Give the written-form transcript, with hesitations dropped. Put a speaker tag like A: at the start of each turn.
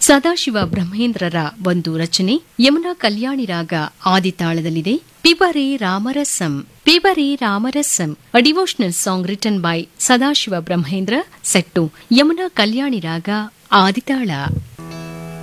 A: ಸದಾಶಿವ ಬ್ರಹ್ಮೇಂದ್ರರ ಒಂದು ರಚನೆ ಯಮುನಾ ಕಲ್ಯಾಣಿ ರಾಗ ಆದಿತಾಳದಲ್ಲಿದೆ. ಪಿಬರೆ ರಾಮರಸಂ ಪಿಬರೆ ರಾಮರಸಂ, ಅ devotional song written by Sadashiva Brahmendra, set Yamuna ಕಲ್ಯಾಣಿ ರಾಗ ಆದಿತಾಳ.